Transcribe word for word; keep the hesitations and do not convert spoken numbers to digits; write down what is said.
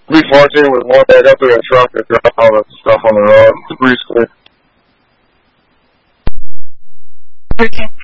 At least fourteen was more back up to that truck that dropped all the stuff on the road. It's pretty cool. Okay.